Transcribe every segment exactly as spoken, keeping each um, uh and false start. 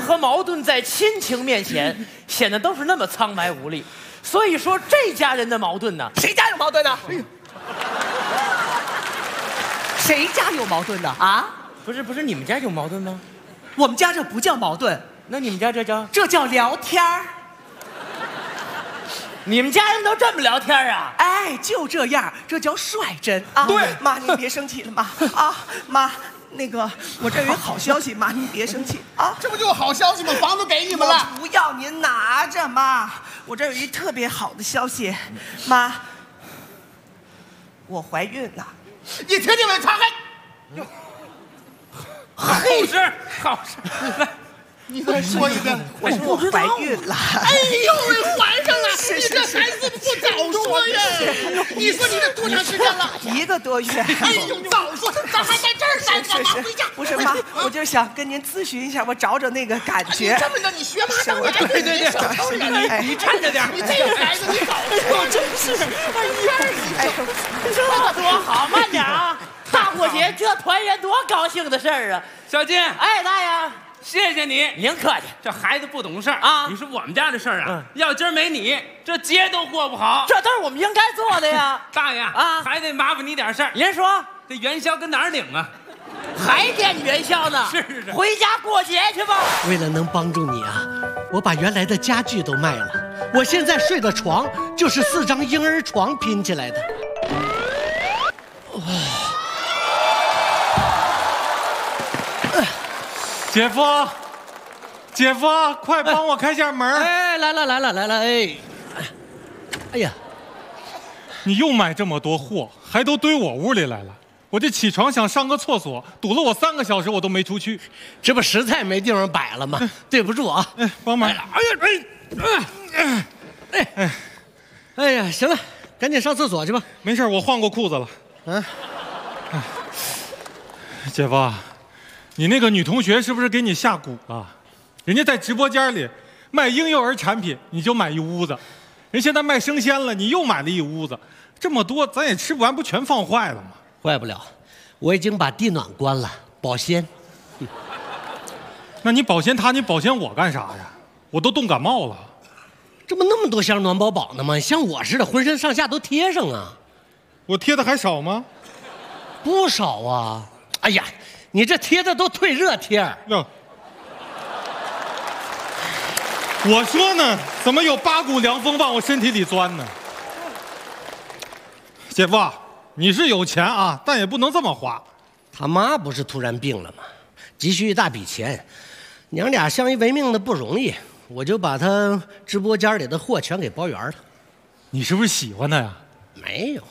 何矛盾在亲情面前显得都是那么苍白无力。所以说，这家人的矛盾呢， 谁家有矛盾呢？谁家有矛盾呢？啊？ 不是不是，你们家有矛盾吗？ 我们家这不叫矛盾， 那你们家这叫？ 这叫聊天儿。 你们家人都这么聊天啊？ 哎，就这样，这叫率真啊！ 对， 妈，你别生气了，妈啊，妈，那个我这有一好消息，妈，你别生气啊！ 这不就好消息吗？房子给你们了。 不要，您拿着，妈，我这有一特别好的消息，妈，我怀孕了。 你听见没？查开。 好事，好事，来。 你再说一遍， 我说我怀孕了。 哎呦喂，怀上了！你这孩子不早说呀？你说你这多长时间了？ 一个多月。 哎呦，早说！咱还在这儿待着干嘛？回家。 不是妈，我就想跟您咨询一下，我找找那个感觉。 这么着，你学妈当年。 对对对，你你站着点。 你这个孩子，你早说！ 真是，哎呀， 这多好，慢点啊！大过节这团圆多高兴的事儿啊！ 小金， 哎，大爷。 谢谢你， 您客气。 这孩子不懂事儿啊！ 你说我们家的事儿啊， 嗯、 要今儿没你，这节都过不好。 这都是我们应该做的呀。 大爷啊，还得麻烦你点事儿。 您说， 这元宵跟哪儿领啊？ 还惦记元宵呢？ 是是是， 回家过节去吧。 为了能帮助你啊，我把原来的家具都卖了。我现在睡的床就是四张婴儿床拼起来的。哇、 哦！姐夫，姐夫，快帮我开下门！ 哎，来了来了来了！哎，哎呀， 你又买这么多货，还都堆我屋里来了。我这起床想上个厕所，堵了我三个小时，我都没出去。 这不实在没地方摆了吗？对不住啊！ 哎，帮忙！哎呀，哎，哎，哎，哎呀，行了，赶紧上厕所去吧。 没事，我换过裤子了。嗯、啊，姐夫。你那个女同学是不是给你下蛊了？人家在直播间里卖婴幼儿产品，你就买一屋子；人现在卖生鲜了，你又买了一屋子。这么多，咱也吃不完，不全放坏了吗？ 坏不了，我已经把地暖关了，保鲜。 嗯、那你保鲜他，你保鲜我干啥呀？我都冻感冒了。 这不那么多箱暖宝宝呢吗？像我似的，浑身上下都贴上啊。 我贴的还少吗？ 不少啊。哎呀。你这贴的都退热贴儿。 我说呢，怎么有八股凉风往我身体里钻呢？姐夫，你是有钱啊，但也不能这么花。 他妈不是突然病了吗？急需一大笔钱，娘俩相依为命的不容易，我就把他直播间里的货全给包圆了。 你是不是喜欢他呀？ 没有。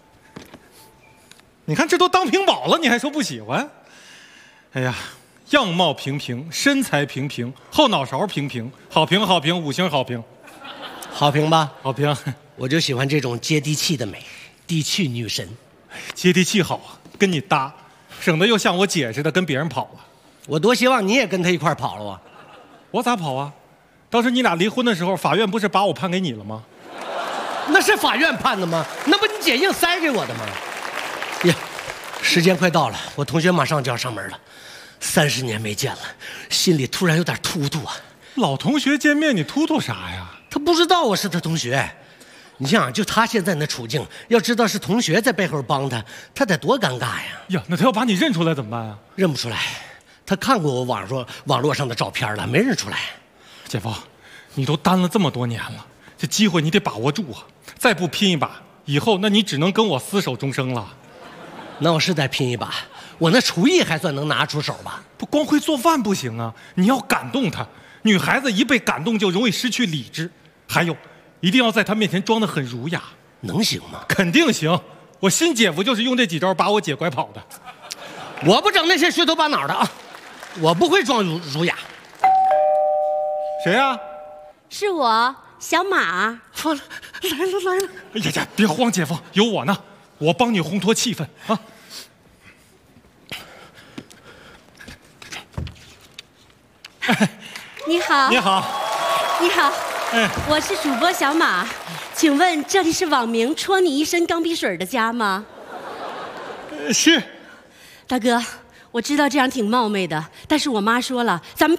你看这都当屏保了，你还说不喜欢？哎呀，样貌平平，身材平平，后脑勺平平，好评好评，五星好评， 好评吧？ 好评。 我就喜欢这种接地气的美，地气女神。 接地气好啊，跟你搭，省得又像我姐似的跟别人跑了。 我多希望你也跟他一块跑了啊！ 我咋跑啊？当时你俩离婚的时候，法院不是把我判给你了吗？ 那是法院判的吗？那不你姐硬塞给我的吗？呀，时间快到了，我同学马上就要上门了。三十年没见了，心里突然有点突突啊！ 老同学见面，你突突啥呀？ 他不知道我是他同学，你想想，就他现在那处境，要知道是同学在背后帮他，他得多尴尬呀！ 呀，那他要把你认出来怎么办啊？ 认不出来，他看过我网络网络上的照片了，没认出来。 姐夫，你都单了这么多年了，这机会你得把握住啊！再不拼一把，以后那你只能跟我厮守终生了。 那我是得拼一把。我那厨艺还算能拿出手吧？ 不光会做饭不行啊，你要感动她。女孩子一被感动就容易失去理智。还有，一定要在她面前装得很儒雅。 能行吗？ 肯定行。我新姐夫就是用这几招把我姐拐跑的。 我不整那些虚头巴脑的啊，我不会装儒儒雅。 谁呀、啊？ 是我，小马。 错了，来了来了。 哎呀呀，别慌，姐夫，有我呢，我帮你烘托气氛啊。 你好， 你好， 你好，哎，我是主播小马，请问这里是网名戳你一身钢笔水的家吗？ 是。 大哥，我知道这样挺冒昧的，但是我妈说了，咱们。